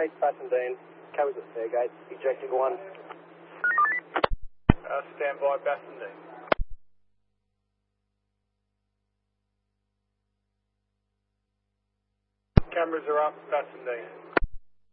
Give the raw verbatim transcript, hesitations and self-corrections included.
eight, Bassendean. Cameras at Fairgate. Ejecting one. Uh, stand by, Bassendean. Cameras are up, Bassendean.